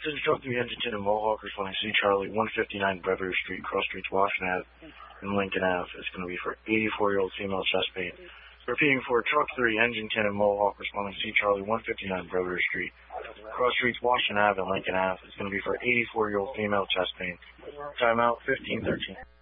Attention Truck 3 Engine 10 in Mohawk, responding C Charlie, 159 Beverly Street, Cross Streets, Washington Ave, and Lincoln Ave. It's going to be for 84-year-old female chest pain. Repeating for Truck 3 Engine 10 in Mohawk, responding C Charlie, 159 Beverly Street, Cross Streets, Washington Ave, and Lincoln Ave. It's going to be for 84-year-old female chest pain. Timeout 1513.